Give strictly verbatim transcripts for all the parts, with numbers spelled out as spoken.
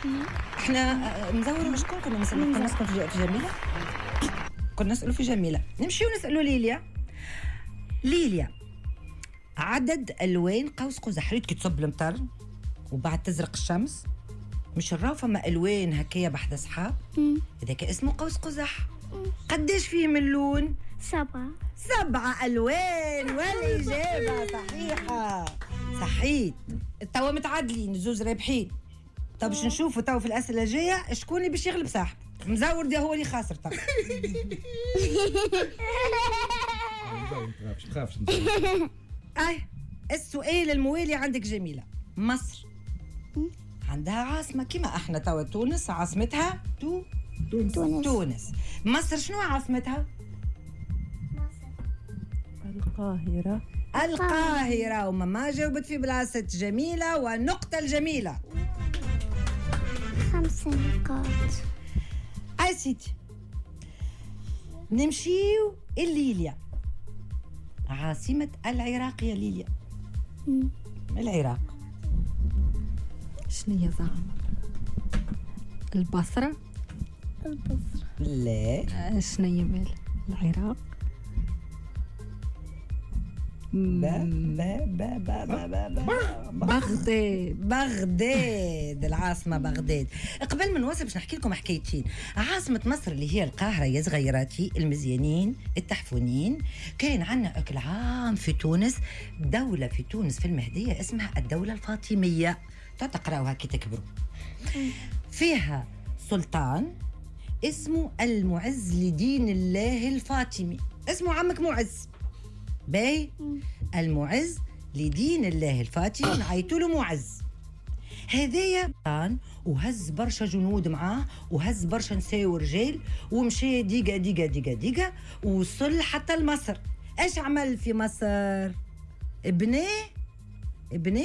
احنا مزورة مش كون كنا نسألوا كنا نسألوا في في جميلة كنا نسألوا في جميلة نمشيو نسألوا ليليا. ليليا عدد ألوان قوس قزح. ريت كي تصب المطر وبعد تزرق الشمس مش نراو فما ألوان هكايا بحذا سحاب هذاك اسمه قوس قزح. قداش فيه من لون؟ سبعة. سبعة ألوان والإجابة صحيحة. صحيت. توا متعادلين زوز رابحين. طب باش نشوفوا توا في الأسئلة الجاية شكون اللي باش يغلب صاحب. مزور دي هو اللي خاسر طبعا. ما تخافش. أي السؤال الموالي عندك جميلة. مصر عندها عاصمة كما احنا توا تونس عاصمتها تو تونس. تونس. مصر شنو عاصمتها؟ القاهرة. القاهرة. وماما جاوبت في بلاصة جميلة ونقطة الجميلة. خمس نقاط. أي سيدي نمشيو الليليا. عاصمة العراق يا ليليا. العراق شنو هي زعما؟ البصرة. البصرة. لا. آه شنو هي مال العراق؟ با با با با با با با بغداد. بغداد العاصمة بغداد. قبل ما نوصل باش نحكي لكم حكايتين. عاصمة مصر اللي هي القاهرة يا صغيراتي المزيانين التحفونين. كاين عنا أكل عام في تونس دولة في تونس في المهدية اسمها الدولة الفاطمية. تقراوها كي تكبروا. فيها سلطان اسمه المعز لدين الله الفاطمي. اسمه عمك معز باي. المعز لدين الله الفاطمي نعيطوا له معز. هذايا وهز برشا جنود معاه وهز برشا نساء ورجال ومشى ديقة ديقة ديقة ديقة ووصل حتى لمصر. ايش عمل في مصر؟ ابني ابني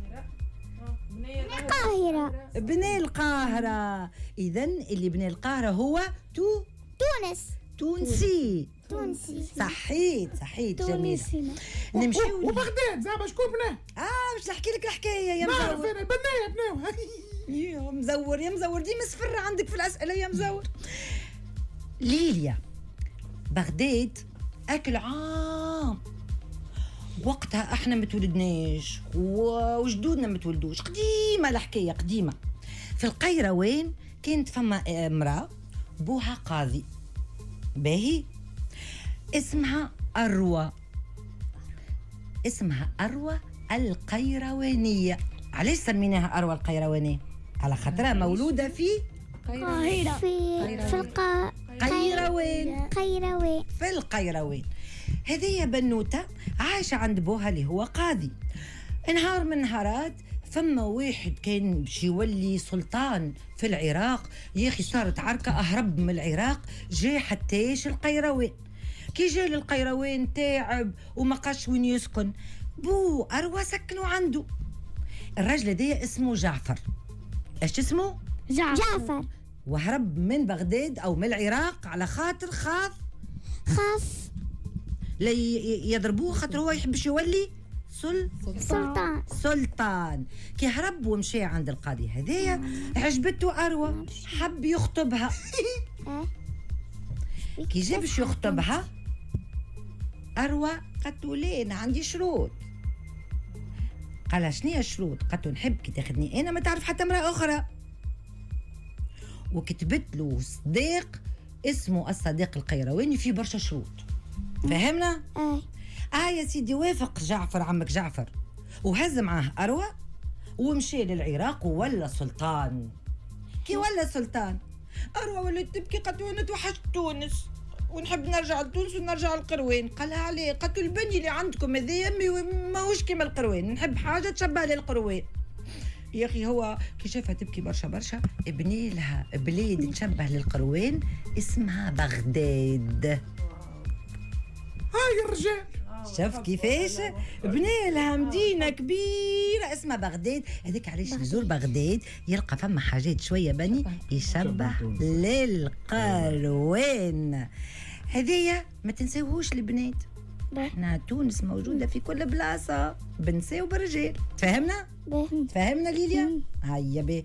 القاهرة. بني القاهرة. إذن اللي بني القاهرة هو تو تونس. تونسي. تونسي. صحيت صحيت جميل. نمشيو وبغداد زعما شكون بناه؟ اه باش نحكي لك الحكايه يا نعرف مزور. انا بناه بناه. يا مزور يا مزور ديما صفر عندك في الاسئله يا مزور. ليليا بغداد اكل عام. وقتها احنا ما تولدناش وجدودنا ما تولدوش. قديمه الحكايه قديمه. في القيروان كانت فما امراه بوها قاضي باهي اسمها أروى. اسمها أروى القيروانية. علاش سميناها أروى القيروانية؟ على خاطرها مولودة في القاهرة. في في القا قيروان. قيروان. في القيروان. هذه بنوتة عايشة عند بوها اللي هو قاضي. نهار من نهارات فما واحد كان باش يولي سلطان في العراق. يا اخي صارت عركة أهرب من العراق جاي حتىش القيروان. كي جاء للقيروان تعب وما قاش وين يسكن. بو أروى سكنوا عنده. الرجل ده اسمه جعفر. ايش اسمه؟ جعفر. وهرب من بغداد او من العراق على خاطر خاف خاف لا يضربوه خاطر هو يحبش يولي سل سلطان. سلطان. كي هرب ومشي عند القاضي هذايا عجبته أروى حب يخطبها. كي جا باش يخطبها أروى قالت له ليه أنا عندي شروط. قال شنو هي الشروط؟ قالت له نحب كي تاخذني أنا ما تعرف حتى امرأة أخرى. وكتبت له صديق اسمه الصديق القيرواني فيه برشا شروط. فهمنا؟ اه اه يا سيدي وافق جعفر عمك جعفر وهز معاه أروى ومشي للعراق وولا سلطان. كي ولا سلطان أروى ولات تبكي قالت له أنا توحشت تونس ونحب نرجع لتونس ونرجع للقروان. قالها عليه؟ قالت له البني اللي عندكم هذايا ماهوش كيما القروان نحب حاجة تشبه للقروان. يا أخي هو كي شافها تبكي برشا برشا ابني لها بلاد تشبه للقروان اسمها بغداد. هاي الرجال شاف كيفاش بني لها مدينة كبيرة اسمها بغداد. هذاك علاش يزور بغداد يلقى فما حاجات شوية بني يشبه للقروان. هذيا ما تنساوهوش البنات. احنا تونس موجودة في كل بلاصة بنساو بالرجال. فهمنا؟ فهمنا ليليا؟ هيا بيه.